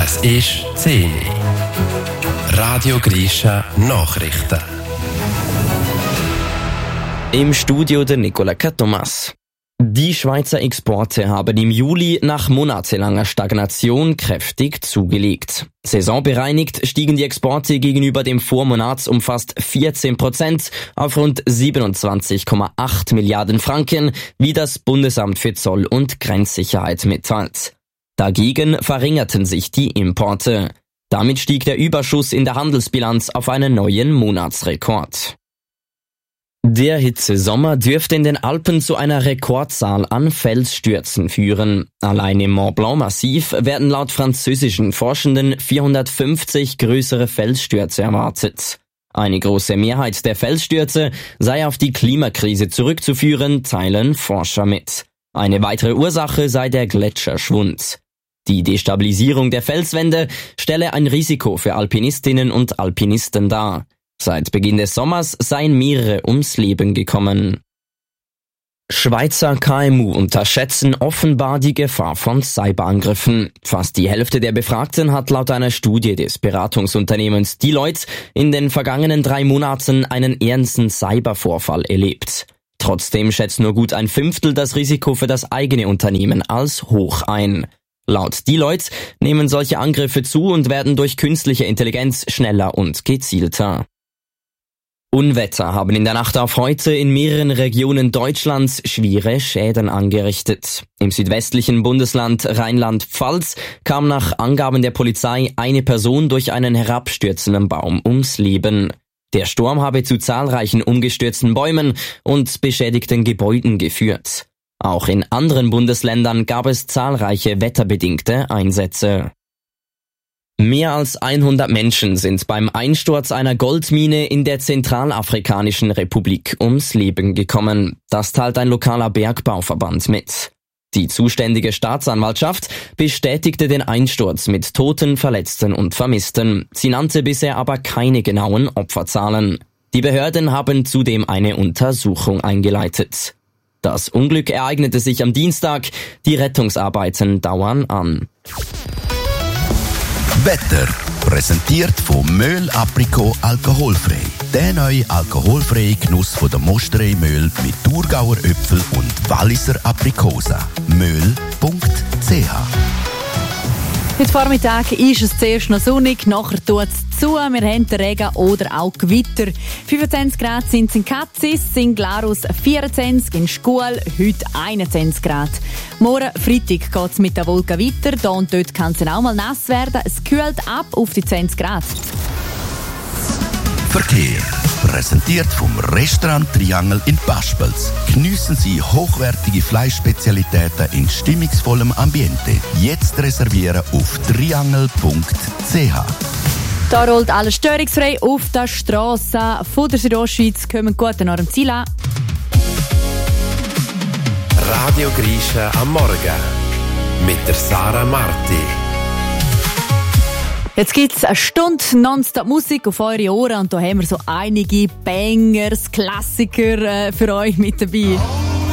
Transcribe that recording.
Es ist 10 Uhr. Radio Grisha Nachrichten. Im Studio der Nicola Thomas. Die Schweizer Exporte haben im Juli nach monatelanger Stagnation kräftig zugelegt. Saisonbereinigt stiegen die Exporte gegenüber dem Vormonat um fast 14% auf rund 27,8 Milliarden Franken, wie das Bundesamt für Zoll- und Grenzsicherheit mitteilt. Dagegen verringerten sich die Importe. Damit stieg der Überschuss in der Handelsbilanz auf einen neuen Monatsrekord. Der Hitzesommer dürfte in den Alpen zu einer Rekordzahl an Felsstürzen führen. Allein im Mont Blanc-Massiv werden laut französischen Forschenden 450 größere Felsstürze erwartet. Eine große Mehrheit der Felsstürze sei auf die Klimakrise zurückzuführen, teilen Forscher mit. Eine weitere Ursache sei der Gletscherschwund. Die Destabilisierung der Felswände stelle ein Risiko für Alpinistinnen und Alpinisten dar. Seit Beginn des Sommers seien mehrere ums Leben gekommen. Schweizer KMU unterschätzen offenbar die Gefahr von Cyberangriffen. Fast die Hälfte der Befragten hat laut einer Studie des Beratungsunternehmens Deloitte in den vergangenen 3 Monaten einen ernsten Cybervorfall erlebt. Trotzdem schätzt nur gut ein Fünftel das Risiko für das eigene Unternehmen als hoch ein. Laut Deloitte nehmen solche Angriffe zu und werden durch künstliche Intelligenz schneller und gezielter. Unwetter haben in der Nacht auf heute in mehreren Regionen Deutschlands schwere Schäden angerichtet. Im südwestlichen Bundesland Rheinland-Pfalz kam nach Angaben der Polizei eine Person durch einen herabstürzenden Baum ums Leben. Der Sturm habe zu zahlreichen umgestürzten Bäumen und beschädigten Gebäuden geführt. Auch in anderen Bundesländern gab es zahlreiche wetterbedingte Einsätze. Mehr als 100 Menschen sind beim Einsturz einer Goldmine in der Zentralafrikanischen Republik ums Leben gekommen. Das teilt ein lokaler Bergbauverband mit. Die zuständige Staatsanwaltschaft bestätigte den Einsturz mit Toten, Verletzten und Vermissten. Sie nannte bisher aber keine genauen Opferzahlen. Die Behörden haben zudem eine Untersuchung eingeleitet. Das Unglück ereignete sich am Dienstag. Die Rettungsarbeiten dauern an. Wetter, präsentiert von Möhl Aprikot alkoholfrei. Der neue alkoholfreie Genuss von der Mosterei Möhl mit Thurgauer Äpfel und Walliser Aprikosa. Möhl.ch. Heute Vormittag ist es zuerst noch sonnig, nachher tut es zu. Wir haben Regen oder auch Gewitter. 25 Grad sind es in Katzis, in Glarus 24, in Schkuhl heute 21 Grad. Morgen Freitag geht es mit der Wolke weiter. Da und dort kann es dann auch mal nass werden. Es kühlt ab auf die 20 Grad. Verkehr. Präsentiert vom Restaurant Triangel in Paspels. Geniessen Sie hochwertige Fleischspezialitäten in stimmungsvollem Ambiente. Jetzt reservieren auf triangel.ch. Da rollt alles störungsfrei auf der Strasse von der Südostschweiz. Kommen gut nach dem Ziel an. Radio Grisha am Morgen mit der Sarah Marti. Jetzt gibt's eine Stunde Nonstop-Musik auf eure Ohren und da haben wir so einige Bangers, Klassiker für euch mit dabei.